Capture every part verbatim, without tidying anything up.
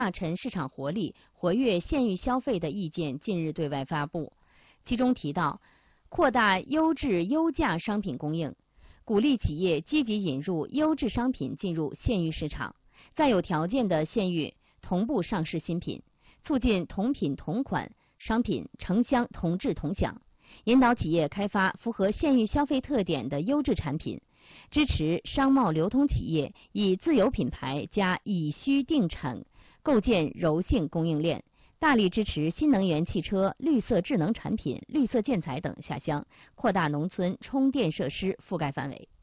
大陈市场活力、活跃县域消费的意见近日对外发布，其中提到扩大优质优价商品供应，鼓励企业积极引入优质商品进入县域市场，在有条件的县域同步上市新品，促进同品同款商品城乡同质同享，引导企业开发符合县域消费特点的优质产品，支持商贸流通企业以自有品牌加以需定产，构建柔性供应链，大力支持新能源汽车、绿色智能产品、绿色建材等下乡，扩大农村充电设施覆盖范围。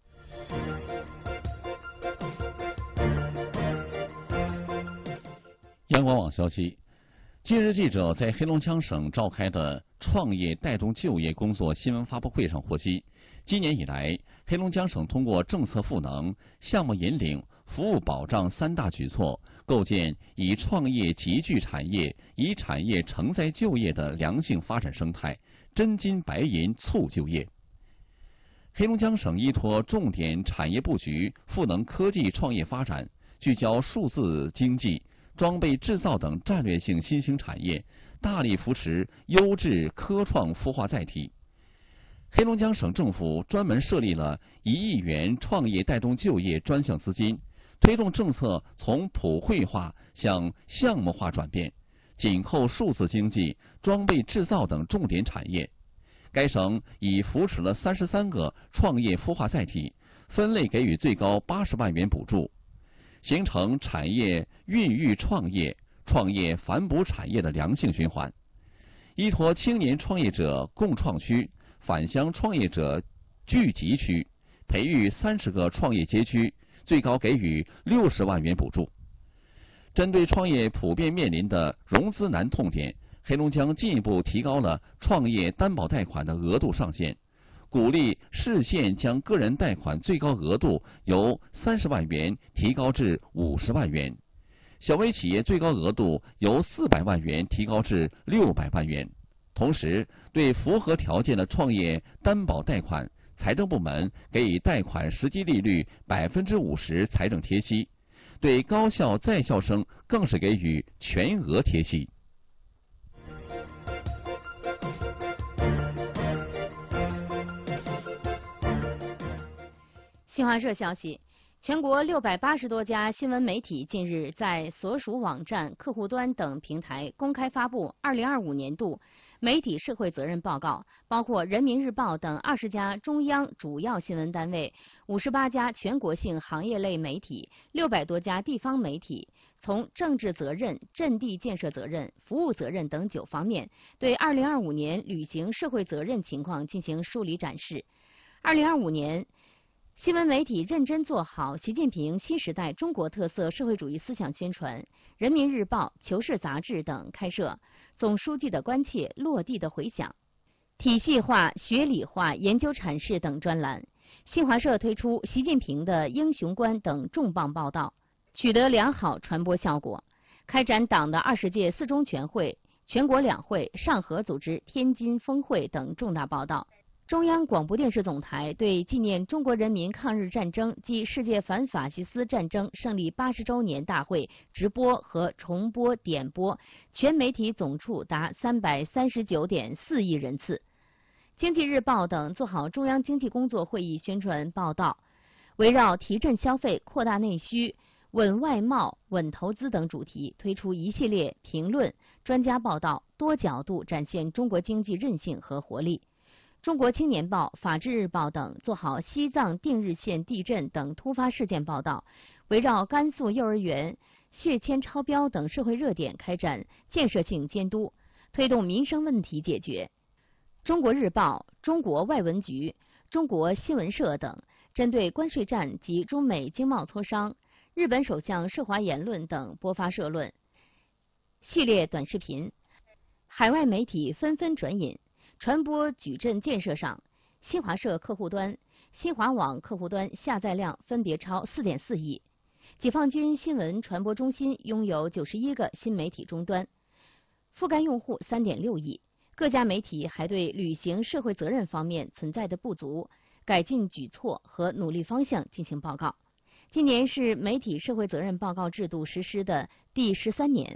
央广网消息，今日记者在黑龙江省召开的创业带动就业工作新闻发布会上获悉，今年以来，黑龙江省通过政策赋能、项目引领、服务保障三大举措，构建以创业集聚产业、以产业承载就业的良性发展生态，真金白银促就业。黑龙江省依托重点产业布局，赋能科技创业发展，聚焦数字经济、装备制造等战略性新兴产业，大力扶持优质科创孵化载体。黑龙江省政府专门设立了一亿元创业带动就业专项资金，推动政策从普惠化向项目化转变，紧扣数字经济、装备制造等重点产业。该省已扶持了三十三个创业孵化载体，分类给予最高八十万元补助，形成产业孕育创业、创业反哺产业的良性循环。依托青年创业者共创区、返乡创业者聚集区，培育三十个创业街区，最高给予六十万元补助。针对创业普遍面临的融资难痛点，黑龙江进一步提高了创业担保贷款的额度上限，鼓励市县将个人贷款最高额度由三十万元提高至五十万元，小微企业最高额度由四百万元提高至六百万元。同时，对符合条件的创业担保贷款，财政部门给予贷款实际利率百分之五十财政贴息，对高校在校生更是给予全额贴息。 新华社消息，全国六百八十多家新闻媒体近日在所属网站、客户端等平台公开发布二零二五年度媒体社会责任报告，包括人民日报等二十家中央主要新闻单位、五十八家全国性行业类媒体、六百多家地方媒体，从政治责任、阵地建设责任、服务责任等九方面，对二零二五年履行社会责任情况进行梳理展示。二零二五年，新闻媒体认真做好习近平新时代中国特色社会主义思想宣传，人民日报、求是杂志等开设总书记的关切、落地的回响、体系化、学理化研究阐释等专栏。新华社推出习近平的英雄观等重磅报道，取得良好传播效果。开展党的二十届四中全会、全国两会、上合组织天津峰会等重大报道。中央广播电视总台对纪念中国人民抗日战争暨世界反法西斯战争胜利八十周年大会直播和重播点播全媒体总处达三百三十九点四亿人次。经济日报等做好中央经济工作会议宣传报道，围绕提振消费、扩大内需、稳外贸、稳投资等主题，推出一系列评论、专家报道，多角度展现中国经济韧性和活力。中国青年报、法制日报等做好西藏定日县地震等突发事件报道，围绕甘肃幼儿园血铅超标等社会热点开展建设性监督，推动民生问题解决。中国日报、中国外文局、中国新闻社等针对关税战及中美经贸磋商、日本首相涉华言论等播发社论、系列短视频，海外媒体纷纷转引。传播矩阵建设上，新华社客户端、新华网客户端下载量分别超 四点四亿。解放军新闻传播中心拥有九十一个新媒体终端，覆盖用户 三点六亿。各家媒体还对履行社会责任方面存在的不足、改进举措和努力方向进行报告。今年是媒体社会责任报告制度实施的第十三年。